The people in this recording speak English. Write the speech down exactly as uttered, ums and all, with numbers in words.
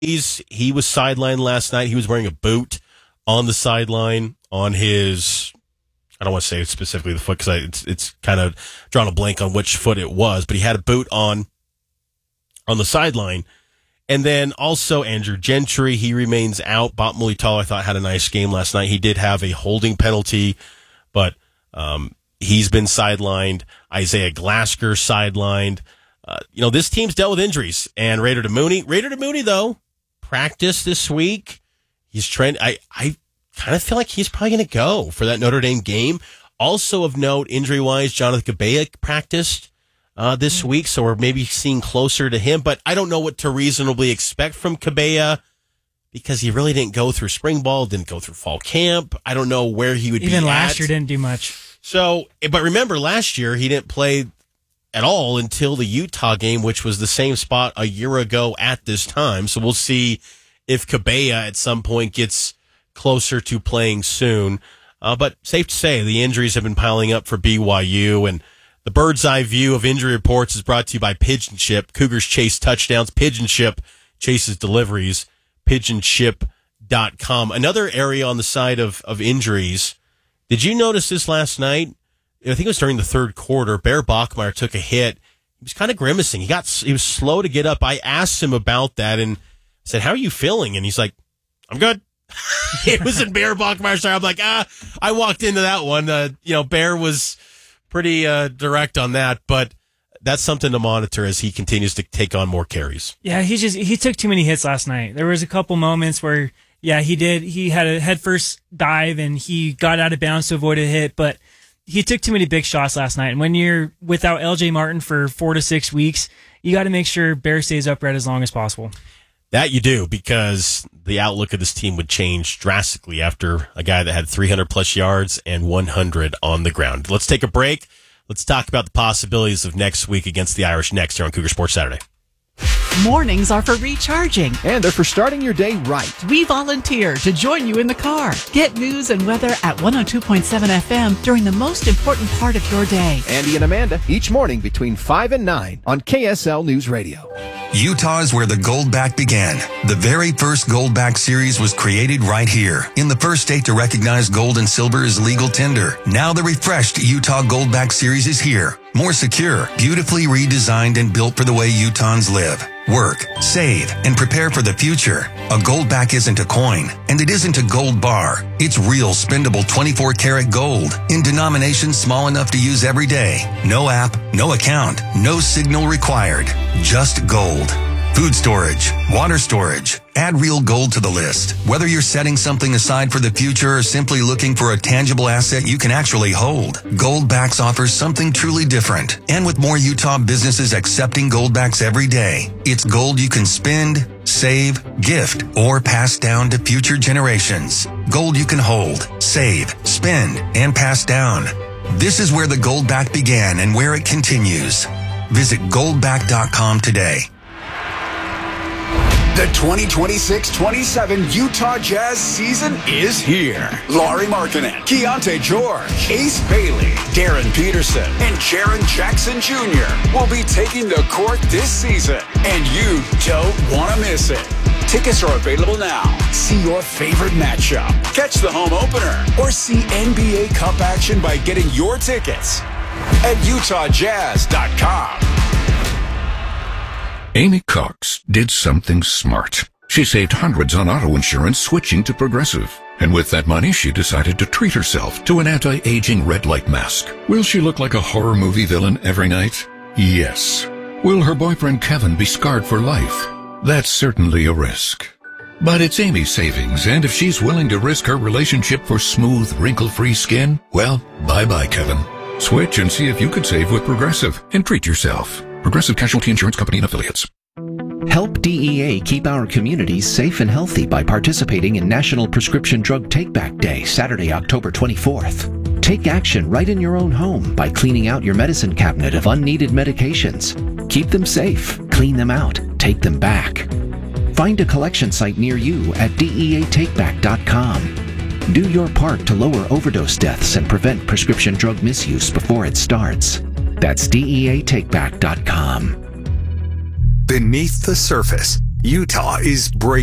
He's, he was sidelined last night. He was wearing a boot on the sideline on his, I don't want to say specifically the foot because it's, it's kind of drawn a blank on which foot it was, but he had a boot on on the sideline. And then also Andrew Gentry, he remains out. Bot Mulitalo, I thought, had a nice game last night. He did have a holding penalty, but um, he's been sidelined. Isaiah Glasker sidelined. Uh, you know, this team's dealt with injuries. And Raider Mooney, Raider Mooney, though, practiced this week. He's trained. I, I kind of feel like he's probably going to go for that Notre Dame game. Also of note, injury-wise, Jonathan Cabella practiced Uh, this week, so we're maybe seeing closer to him, but I don't know what to reasonably expect from Cabella because he really didn't go through spring ball, didn't go through fall camp. I don't know where he would Even be Even last at. year didn't do much. So, but remember, last year he didn't play at all until the Utah game, which was the same spot a year ago at this time. So we'll see if Cabella at some point gets closer to playing soon. Uh, but safe to say, the injuries have been piling up for B Y U, and the bird's eye view of injury reports is brought to you by Pigeon Ship. Cougars chase touchdowns. Pigeon Ship chases deliveries. pigeon ship dot com. Another area on the side of, of injuries. Did you notice this last night? I think it was during the third quarter. Bear Bachmeier took a hit. He was kind of grimacing. He got he was slow to get up. I asked him about that and said, "How are you feeling?" And he's like, "I'm good." It was in Bear Bachmeier's side. I'm like, ah, I walked into that one. Uh, you know, Bear was pretty uh, direct on that, but that's something to monitor as he continues to take on more carries. Yeah, he just he took too many hits last night. There was a couple moments where, yeah, he did. He had a headfirst dive and he got out of bounds to avoid a hit, but he took too many big shots last night. And when you're without L J Martin for four to six weeks, you got to make sure Bear stays upright as long as possible. That you do, because the outlook of this team would change drastically after a guy that had three hundred plus yards and one hundred on the ground. Let's take a break. Let's talk about the possibilities of next week against the Irish next here on Cougar Sports Saturday. Mornings are for recharging. And they're for starting your day right. We volunteer to join you in the car. Get news and weather at one oh two point seven F M during the most important part of your day. Andy and Amanda, each morning between five and nine on K S L News Radio. Utah is where the Goldback began. The very first Goldback series was created right here, in the first state to recognize gold and silver as legal tender. Now the refreshed Utah Goldback series is here. More secure, beautifully redesigned and built for the way Utahns live, work, save, and prepare for the future. A Goldback isn't a coin, and it isn't a gold bar. It's real spendable twenty-four karat gold in denominations small enough to use every day. No app, no account, no signal required. Just gold. Food storage, water storage. Add real gold to the list. Whether you're setting something aside for the future or simply looking for a tangible asset you can actually hold, Goldbacks offers something truly different. And with more Utah businesses accepting Goldbacks every day, it's gold you can spend, save, gift, or pass down to future generations. Gold you can hold, save, spend, and pass down. This is where the Goldback began and where it continues. Visit goldback dot com today. The twenty twenty-six twenty-seven Utah Jazz season is here. Lauri Markkanen, Keontae George, Ace Bailey, Darren Peterson, and Jaren Jackson Junior will be taking the court this season, and you don't want to miss it. Tickets are available now. See your favorite matchup, catch the home opener, or see N B A Cup action by getting your tickets at utah jazz dot com. Amy Cox did something smart. She saved hundreds on auto insurance switching to Progressive. And with that money, she decided to treat herself to an anti-aging red light mask. Will she look like a horror movie villain every night? Yes. Will her boyfriend Kevin be scarred for life? That's certainly a risk. But it's Amy's savings, and if she's willing to risk her relationship for smooth, wrinkle-free skin, well, bye-bye, Kevin. Switch and see if you could save with Progressive and treat yourself. Progressive Casualty Insurance Company and Affiliates. Help D E A keep our communities safe and healthy by participating in National Prescription Drug Take-Back Day, Saturday, October twenty-fourth. Take action right in your own home by cleaning out your medicine cabinet of unneeded medications. Keep them safe, clean them out, take them back. Find a collection site near you at D E A take back dot com. Do your part to lower overdose deaths and prevent prescription drug misuse before it starts. That's D E A take back dot com. Beneath the surface, Utah is breaking.